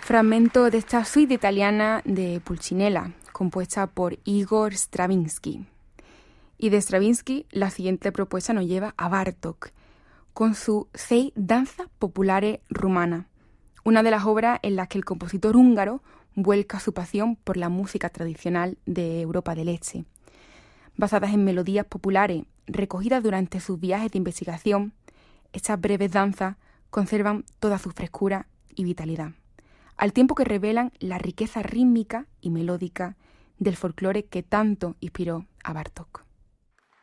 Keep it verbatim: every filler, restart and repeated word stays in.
Fragmento de esta suite italiana de Pulcinella, compuesta por Igor Stravinsky. Y de Stravinsky, la siguiente propuesta nos lleva a Bartók, con su Sei danza popolare rumana, una de las obras en las que el compositor húngaro vuelca su pasión por la música tradicional de Europa del Este. Basadas en melodías populares recogidas durante sus viajes de investigación, estas breves danzas conservan toda su frescura y vitalidad, al tiempo que revelan la riqueza rítmica y melódica del folclore que tanto inspiró a Bartók.